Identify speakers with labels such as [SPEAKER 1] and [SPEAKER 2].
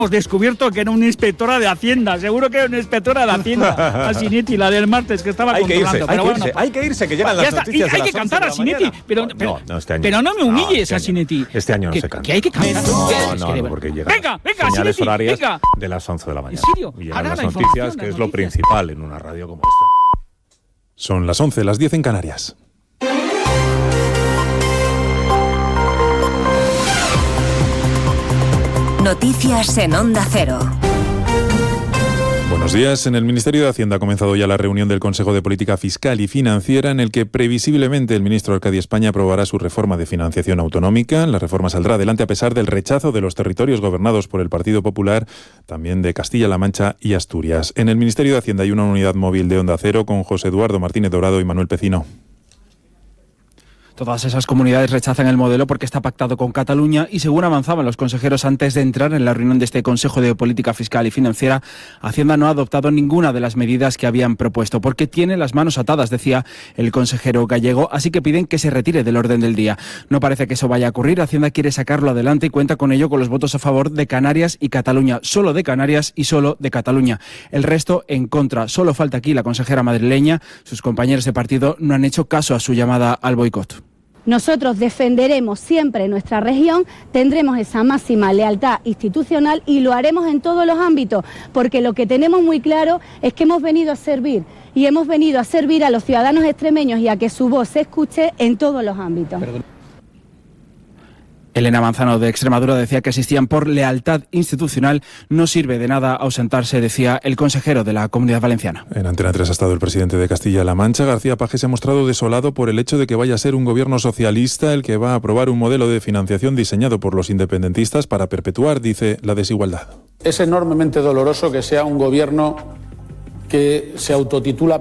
[SPEAKER 1] descubierto que era una inspectora de Hacienda. Seguro que era una inspectora de Hacienda. A Sinetti, la del martes, que estaba controlando.
[SPEAKER 2] Hay que irse, que llegan las noticias.
[SPEAKER 1] Hay que cantar a Sinetti. Pero
[SPEAKER 2] este año.
[SPEAKER 1] Pero no me humilles a Sinetti.
[SPEAKER 2] Este año no se canta.
[SPEAKER 1] Que hay que cantar.
[SPEAKER 2] No, porque llegan
[SPEAKER 1] venga,
[SPEAKER 2] señales
[SPEAKER 1] Sinetti,
[SPEAKER 2] horarias
[SPEAKER 1] venga.
[SPEAKER 2] de las 11 de la mañana.
[SPEAKER 1] ¿En serio?
[SPEAKER 2] Y llegan las noticias, que es lo principal en una radio como esta.
[SPEAKER 3] Son las 11, las 10 en Canarias.
[SPEAKER 4] Noticias en Onda Cero.
[SPEAKER 3] Buenos días. En el Ministerio de Hacienda ha comenzado ya la reunión del Consejo de Política Fiscal y Financiera, en el que previsiblemente el ministro Arcadi España aprobará su reforma de financiación autonómica. La reforma saldrá adelante a pesar del rechazo de los territorios gobernados por el Partido Popular, también de Castilla-La Mancha y Asturias. En el Ministerio de Hacienda hay una unidad móvil de Onda Cero con José Eduardo Martínez Dorado y Manuel Pecino.
[SPEAKER 5] Todas esas comunidades rechazan el modelo porque está pactado con Cataluña y, según avanzaban los consejeros antes de entrar en la reunión de este Consejo de Política Fiscal y Financiera, Hacienda no ha adoptado ninguna de las medidas que habían propuesto porque tiene las manos atadas, decía el consejero gallego, así que piden que se retire del orden del día. No parece que eso vaya a ocurrir. Hacienda quiere sacarlo adelante y cuenta con ello con los votos a favor de Canarias y Cataluña, solo de Canarias y solo de Cataluña. El resto en contra. Solo falta aquí la consejera madrileña. Sus compañeros de partido no han hecho caso a su llamada al boicot.
[SPEAKER 6] Nosotros defenderemos siempre nuestra región, tendremos esa máxima lealtad institucional y lo haremos en todos los ámbitos, porque lo que tenemos muy claro es que hemos venido a servir y hemos venido a servir a los ciudadanos extremeños y a que su voz se escuche en todos los ámbitos.
[SPEAKER 5] Elena Manzano de Extremadura decía que asistían por lealtad institucional. No sirve de nada ausentarse, decía el consejero de la Comunidad Valenciana.
[SPEAKER 3] En Antena 3 ha estado el presidente de Castilla-La Mancha. García Paje se ha mostrado desolado por el hecho de que vaya a ser un gobierno socialista el que va a aprobar un modelo de financiación diseñado por los independentistas para perpetuar, dice, la desigualdad.
[SPEAKER 7] Es enormemente doloroso que sea un gobierno que se autotitula